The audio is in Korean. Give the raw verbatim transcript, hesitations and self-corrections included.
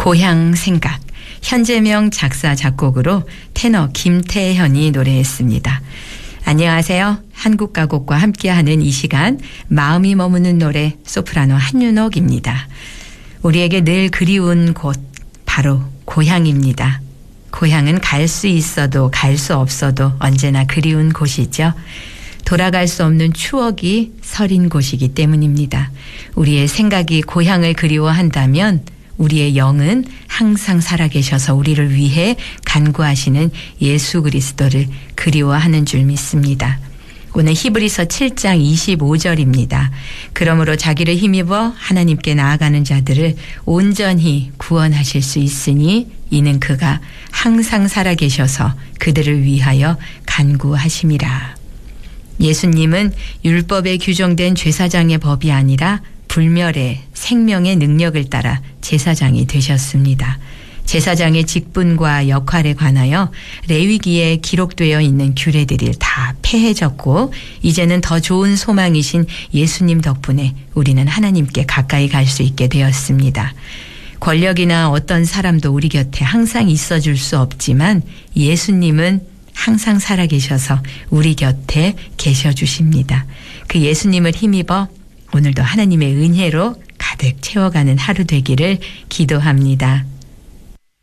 고향 생각. 현재명 작사 작곡으로 테너 김태현이 노래했습니다. 안녕하세요. 한국가곡과 함께하는 이 시간 마음이 머무는 노래 소프라노 한윤옥입니다. 우리에게 늘 그리운 곳 바로 고향입니다. 고향은 갈 수 있어도 갈 수 없어도 언제나 그리운 곳이죠. 돌아갈 수 없는 추억이 서린 곳이기 때문입니다. 우리의 생각이 고향을 그리워한다면 우리의 영은 항상 살아계셔서 우리를 위해 간구하시는 예수 그리스도를 그리워하는 줄 믿습니다. 오늘 히브리서 칠 장 이십오 절입니다. 그러므로 자기를 힘입어 하나님께 나아가는 자들을 온전히 구원하실 수 있으니 이는 그가 항상 살아계셔서 그들을 위하여 간구하심이라. 예수님은 율법에 규정된 제사장의 법이 아니라 불멸의 생명의 능력을 따라 제사장이 되셨습니다. 제사장의 직분과 역할에 관하여 레위기에 기록되어 있는 규례들이 다 폐해졌고 이제는 더 좋은 소망이신 예수님 덕분에 우리는 하나님께 가까이 갈 수 있게 되었습니다. 권력이나 어떤 사람도 우리 곁에 항상 있어줄 수 없지만 예수님은 항상 살아계셔서 우리 곁에 계셔 주십니다. 그 예수님을 힘입어 오늘도 하나님의 은혜로 가득 채워가는 하루 되기를 기도합니다.